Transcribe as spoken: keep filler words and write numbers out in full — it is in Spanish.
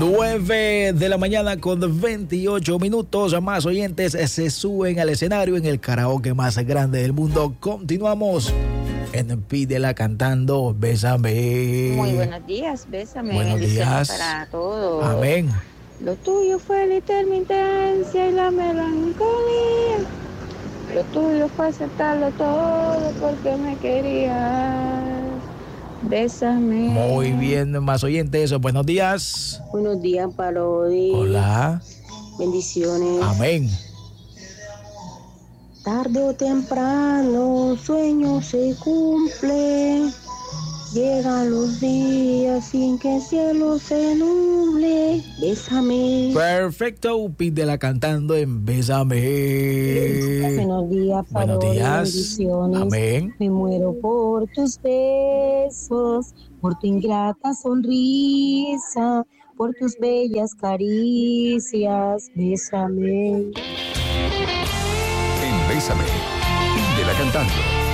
nueve de la mañana con veintiocho minutos. Más oyentes se suben al escenario en el karaoke más grande del mundo. Continuamos en Pídela Cantando, Bésame. Muy buenos días, Bésame. Buenos días para todos. Amén. Lo tuyo fue la intermitencia y la melancolía. Lo tuyo fue aceptarlo todo porque me querías. Bésame. Muy bien, más oyentes, buenos días. Buenos días, Parodi. Hola. Bendiciones. Amén. Tarde o temprano un sueño se cumple. Llegan los días sin que el cielo se nuble. Bésame. Perfecto, Pídela Cantando en Bésame. Buenos días, Buenos Parodi, días. bendiciones. Amén. Me muero por tus besos, por tu ingrata sonrisa, por tus bellas caricias. Bésame. En Bésame, Pídela Cantando.